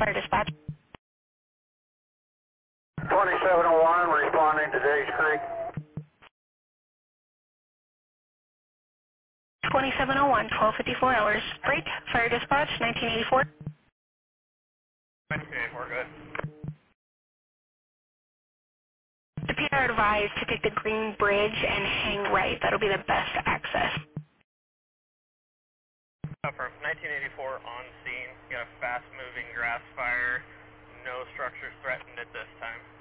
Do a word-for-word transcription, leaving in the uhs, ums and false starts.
Fire dispatch. twenty-seven oh one responding to Days Creek. twenty-seven oh one, twelve fifty-four hours. Break, fire dispatch, nineteen eighty-four. nineteen eighty-four, good. The P R advised to take the green bridge and hang right. That'll be the best access. Uh, for nineteen eighty-four on scene, got a fast-moving grass fire. No structures threatened at this time.